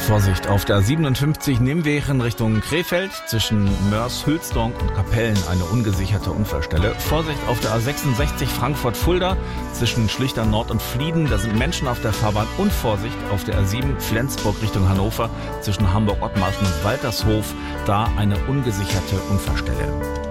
Vorsicht, auf der 57 Nijmegen Richtung Krefeld zwischen Mörs, Hülsdonk und Kapellen eine ungesicherte Unfallstelle. Vorsicht auf der A66 Frankfurt-Fulda zwischen Schlichtern Nord und Flieden, da sind Menschen auf der Fahrbahn. Und Vorsicht auf der A7 Flensburg Richtung Hannover zwischen Hamburg-Ottmarschen und Waltershof, da eine ungesicherte Unfallstelle.